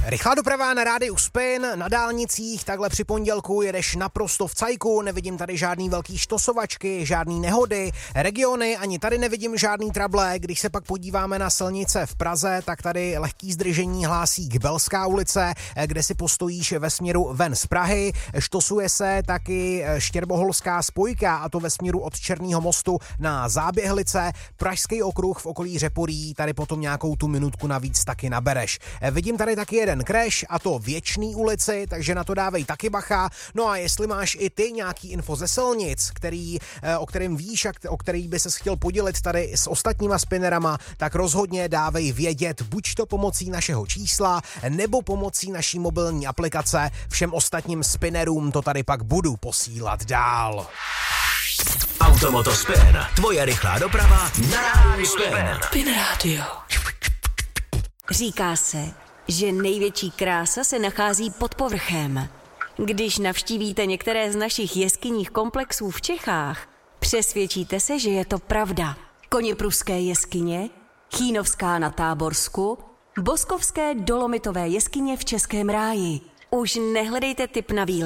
Rychlá doprava na rádiu Spin, na dálnicích, takhle při pondělku jedeš naprosto v cajku, nevidím tady žádný velký štosovačky, žádný nehody, regiony, ani tady nevidím žádný trable. Když se pak podíváme na silnice v Praze, tak tady lehký zdržení hlásí Kbelská ulice, kde si postojíš ve směru ven z Prahy. Štosuje se taky Štěrboholská spojka, a to ve směru od Černého mostu na Záběhlice. Pražský okruh v okolí Řeporí, tady potom nějakou tu minutku navíc taky nabereš. Vidím tady taky jeden crash, a to Věčný ulici, takže na to dávej taky bacha. No a jestli máš i ty nějaký info ze silnic, o kterým víš a o který by ses chtěl podělit tady s ostatníma spinnerama, tak rozhodně dávej vědět, buď to pomocí našeho čísla, nebo pomocí naší mobilní aplikace. Všem ostatním spinnerům to tady pak budu posílat dál. Automoto Spin, tvoje rychlá doprava na rádiu Spin. Spin Radio. Říká se, že největší krása se nachází pod povrchem. Když navštívíte některé z našich jeskyních komplexů v Čechách, přesvědčíte se, že je to pravda. Koněpruské jeskyně, Chýnovská na Táborsku, Boskovské dolomitové jeskyně v Českém ráji. Už nehledejte tip na výlet.